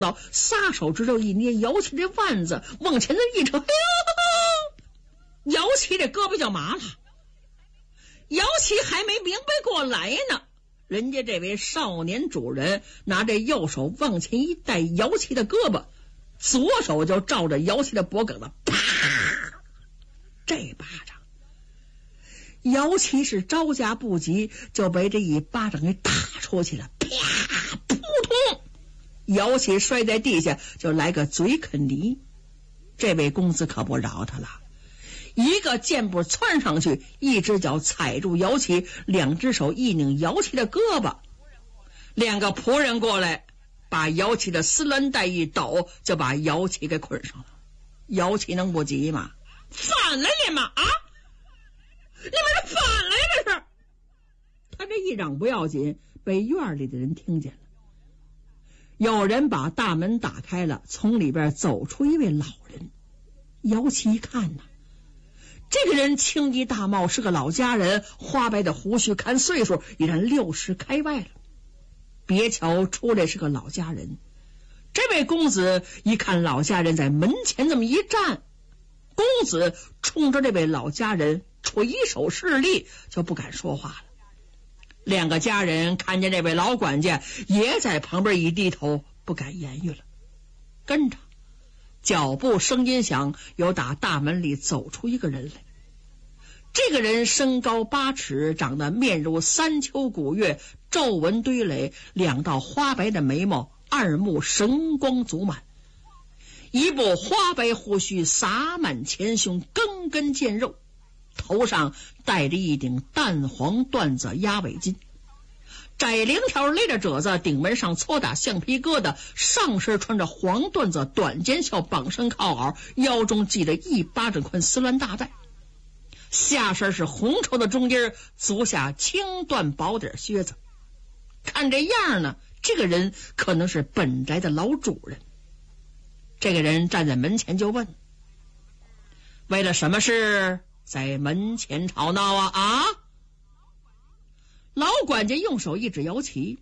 撒手之后一捏姚七的腕子，往前的一扯，哎呦，姚七的胳膊就麻了。姚七还没明白过来呢，人家这位少年主人拿着右手往前一带姚七的胳膊，左手就照着姚七的脖梗子，啪！这巴掌，姚七是招架不及，就被这一巴掌给打出去了，啪！扑通！姚七摔在地下，就来个嘴啃泥。这位公子可不饶他了，一个箭步窜上去，一只脚踩住姚七，两只手一拧姚七的胳膊。两个仆人过来，把姚七的丝纶带一抖，就把姚七给捆上了。姚七能不急吗？反来了吗？啊！你们这反来这是！他这一嚷不要紧，被院里的人听见了。有人把大门打开了，从里边走出一位老人。姚七一看呐，这个人青衣大帽，是个老家人，花白的胡须，看岁数已然60开外了。别瞧出来是个老家人，这位公子一看老家人在门前这么一站，公子冲着这位老家人垂手示例，就不敢说话了。两个家人看见这位老管家也在旁边一低头，不敢言语了。跟着脚步声音响，有打大门里走出一个人来。这个人身高8尺，长得面如三秋古月，皱纹堆垒，两道花白的眉毛，二目神光足满，一部花白胡须洒满前胸，根根见肉，头上戴着一顶淡黄缎子鸭尾巾，窄绫条勒着褶子，顶门上搓打橡皮疙瘩，上身穿着黄缎子短肩袖，绑身靠袄，腰中系着1巴掌宽丝纶大带，下身是红绸的中衣，足下青缎薄底靴子。看这样呢，这个人可能是本宅的老主人。这个人站在门前就问：为了什么事在门前吵闹啊？老管家用手一指姚七：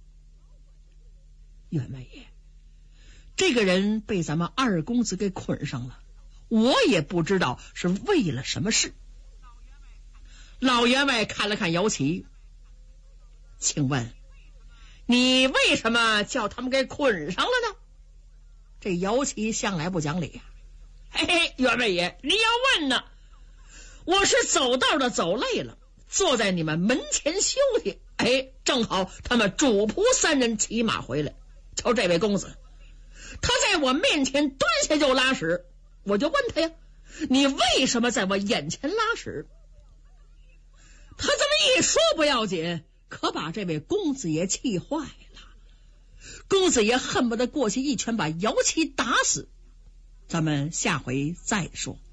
员外爷，这个人被咱们二公子给捆上了，我也不知道是为了什么事。老员外看了看姚七：请问你为什么叫他们给捆上了呢？这姚七向来不讲理呀。嘿嘿，员外爷，你要问呢，我是走道的走累了，坐在你们门前休息，正好他们主仆3人骑马回来，瞧这位公子，他在我面前蹲下就拉屎，我就问他呀，你为什么在我眼前拉屎？他这么一说不要紧，可把这位公子爷气坏了。公子爷恨不得过去一拳把姚七打死。咱们下回再说。